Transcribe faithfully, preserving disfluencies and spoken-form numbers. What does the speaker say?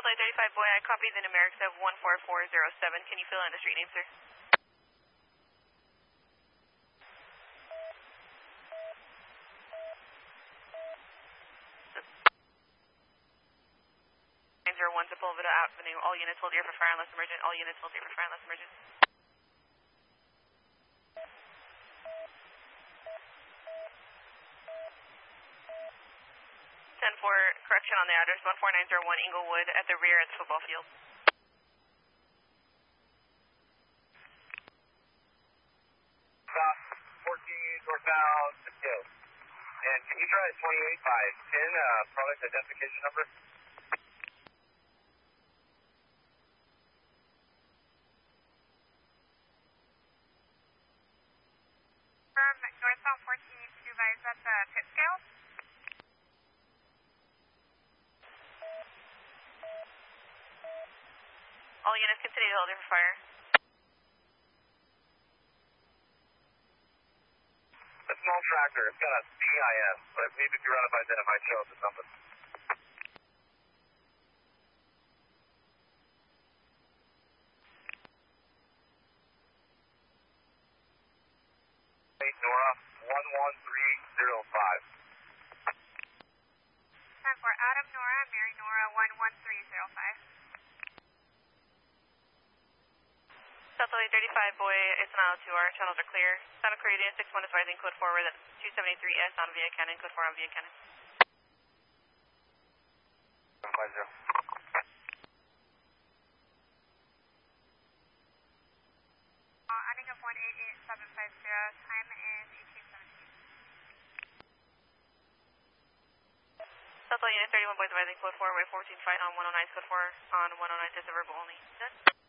Satellite thirty-five, boy, I copy the numerics of one four four zero seven. Can you fill in the street name, sir? nine zero one Sepulveda Avenue. All units hold here for fire unless emergent. All units hold here for fire unless emergent. ten four, correction on the address, one four nine zero one Inglewood at the rear at the football field. Stop, fourteen northbound, go. And can you try twenty-eight by ten, uh, product identification number? From northbound fourteen to is that the pit scale? All units continue to hold here for fire. A small tractor, it's got a C I M, but I believe if you run it by then it might show up as something. Hey, Nora, one one three zero five. ten four, Adam Nora, Mary Nora, one one three zero five. Satellite thirty-five, boy, it's an aisle two, our channels are clear. Santa Clarita six one advising code forward at two seventy-three S on via Cannon, code four on via Cannon. five zero. Uh, adding up one eight eight seven five zero, time is eighteen seventeen. Satellite unit thirty-one, boys advising code forward, fourteen fight on one oh nine, code four on one oh nine, just a verbal only. Good.